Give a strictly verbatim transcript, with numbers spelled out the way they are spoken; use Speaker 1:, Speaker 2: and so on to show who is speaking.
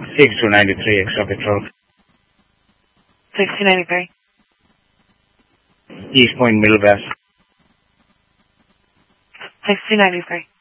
Speaker 1: six two nine three extra petrol.
Speaker 2: six two nine three.
Speaker 1: East Point, Middle West.
Speaker 2: six two nine three.